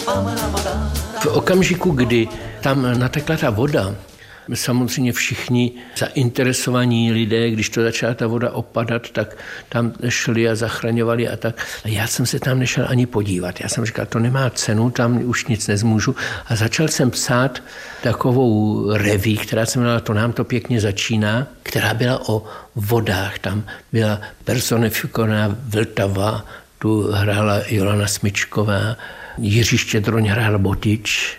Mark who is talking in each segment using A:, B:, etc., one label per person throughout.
A: V okamžiku, kdy tam natekla ta voda, samozřejmě všichni zainteresovaní lidé, když to začala ta voda opadat, tak tam šli a zachraňovali a tak. A já jsem se tam nešel ani podívat. Já jsem říkal, to nemá cenu, tam už nic nezmůžu. A začal jsem psát takovou reví, která se jmenovala To nám to pěkně začíná, která byla o vodách. Tam byla personifikovaná Vltava, tu hrála Jolana Smyčková, Jiří Štědroň hrál Botič,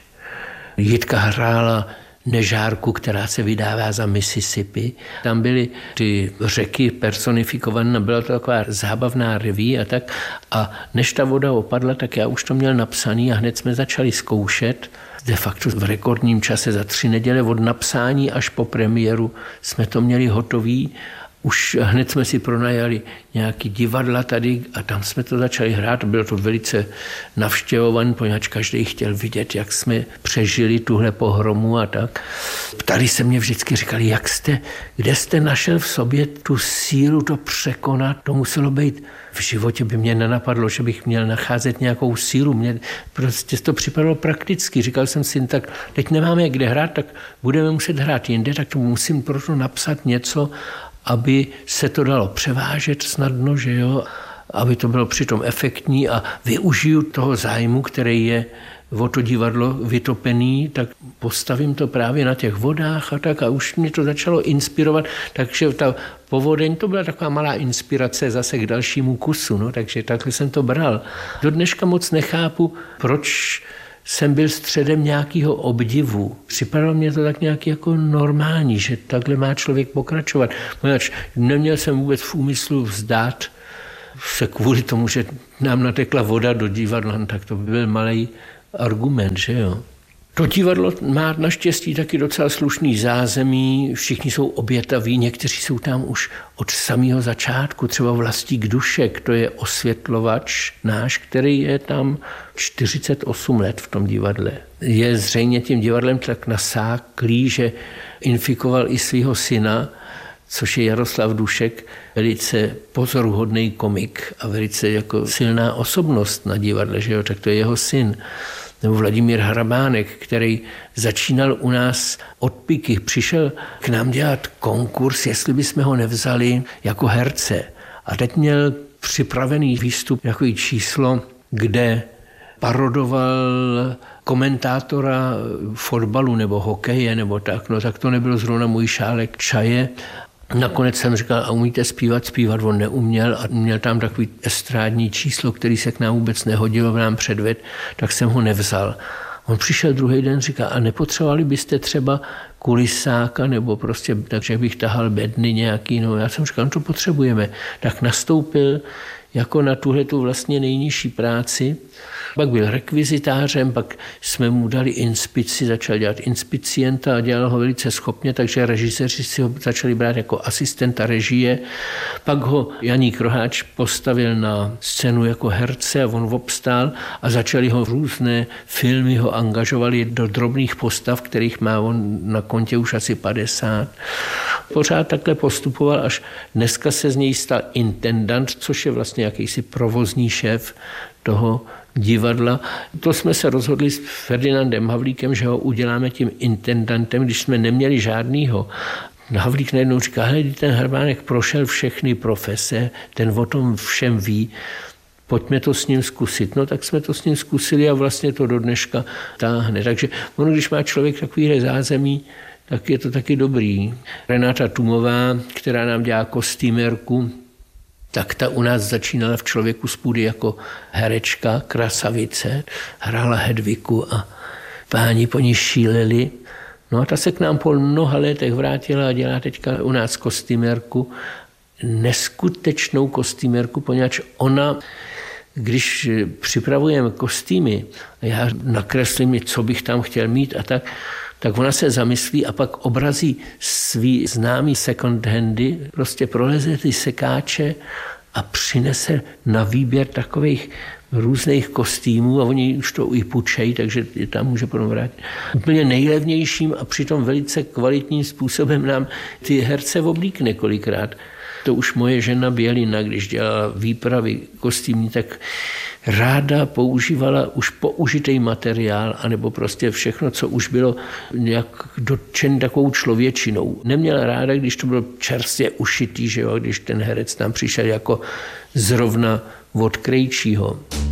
A: Jitka hrála Nežárku, která se vydává za Mississippi. Tam byly ty řeky personifikované, byla to taková zábavná reví a tak. A než ta voda opadla, tak já už to měl napsaný a hned jsme začali zkoušet. De facto v rekordním čase za 3 neděle od napsání až po premiéru jsme to měli hotový. Už hned jsme si pronajali nějaký divadla tady a tam jsme to začali hrát. Bylo to velice navštěvované, poněvadž každý chtěl vidět, jak jsme přežili tuhle pohromu a tak. Ptali se mě vždycky, říkali, kde jste našel v sobě tu sílu to překonat. To muselo být, v životě by mě nenapadlo, že bych měl nacházet nějakou sílu. Mně prostě to připadalo prakticky. Říkal jsem si, tak teď nemáme kde hrát, tak budeme muset hrát jinde, tak to musím proto napsat něco, aby se to dalo převážet snadno, že jo, aby to bylo přitom efektní a využiju toho zájmu, který je o to divadlo vytopený, tak postavím to právě na těch vodách a tak a už mě to začalo inspirovat, takže ta povodeň to byla taková malá inspirace zase k dalšímu kusu, no, takže takhle jsem to bral. Do dneška moc nechápu, proč jsem byl středem nějakého obdivu. Připadalo mě to tak nějak jako normální, že takhle má člověk pokračovat. Poněvadž neměl jsem vůbec v úmyslu vzdát se kvůli tomu, že nám natekla voda do divadla, tak to by byl malý argument, že jo. To divadlo má naštěstí taky docela slušný zázemí, všichni jsou obětaví, někteří jsou tam už od samého začátku, třeba Vlastík Dušek, to je osvětlovač náš, který je tam 48 let v tom divadle. Je zřejmě tím divadlem tak nasáklý, že infikoval i svého syna, což je Jaroslav Dušek, velice pozoruhodný komik a velice jako silná osobnost na divadle, že jo, tak to je jeho syn. Nebo Vladimír Hrabánek, který začínal u nás od piky, přišel k nám dělat konkurs, jestli bychom ho nevzali jako herce. A teď měl připravený výstup, jako číslo, kde parodoval komentátora fotbalu nebo hokeje nebo tak. No tak to nebylo zrovna můj šálek čaje. Nakonec jsem říkal, a umíte zpívat? Zpívat on neuměl a měl tam takový estrádní číslo, který se k nám vůbec nehodilo, nám předved, tak jsem ho nevzal. On přišel druhý den, říká, a nepotřebovali byste třeba kulisáka nebo prostě, takže bych tahal bedny nějaký, no já jsem říkal, no to potřebujeme. Tak nastoupil jako na tuhletu vlastně nejnižší práci. Pak byl rekvizitářem, pak jsme mu dali inspici, začal dělat inspicienta a dělal ho velice schopně, takže režiséři si ho začali brát jako asistenta režie. Pak ho Janík Roháč postavil na scénu jako herce a on obstál a začali ho různé filmy ho angažovali do drobných postav, kterých má on na kontě už asi 50. Pořád takhle postupoval, až dneska se z něj stal intendant, což je vlastně jakýsi provozní šéf toho divadla. To jsme se rozhodli s Ferdinandem Havlíkem, že ho uděláme tím intendantem, když jsme neměli žádnýho. Havlík najednou říká, hele, ten Hrabánek prošel všechny profese, ten o tom všem ví, pojďme to s ním zkusit. No tak jsme to s ním zkusili a vlastně to do dneška táhne. Takže ono, když má člověk takovýhle zázemí, tak je to taky dobrý. Renáta Tumová, která nám dělá kostýmerku, tak ta u nás začínala v Člověku z půdy jako herečka, krasavice, hrála Hedviku a páni po ní šíleli. No a ta se k nám po mnoha letech vrátila a dělá teďka u nás kostýmerku, neskutečnou kostýmerku, poněvadž ona, když připravujeme kostýmy, a já nakreslím, co bych tam chtěl mít a tak ona se zamyslí a pak obrazí svý známý second handy, prostě proleze ty sekáče a přinese na výběr takových různých kostýmů a oni už to i půjčejí, takže tam může potom vrátit. Úplně nejlevnějším a přitom velice kvalitním způsobem nám ty herce oblíkne kolikrát. to už moje žena Bělina, když dělala výpravy kostýmní, tak ráda používala už použitý materiál, anebo prostě všechno, co už bylo nějak dotčen takovou člověčinou. Neměla ráda, když to bylo čerstvě ušitý, že jo, když ten herec tam přišel jako zrovna od Krejčího.